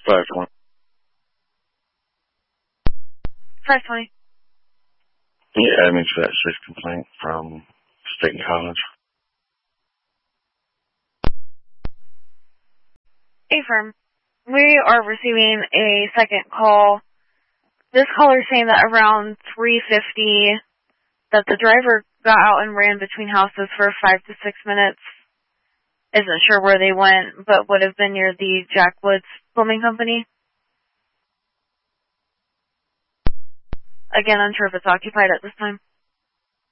520. 520. Yeah, I mean, for that 6th complaint from State College. Affirm. We are receiving a second call. This caller is saying that around 3:50 that the driver got out and ran between houses for 5 to 6 minutes. Isn't sure where they went, but would have been near the Jack Woods Plumbing Company. Again, unsure if it's occupied at this time.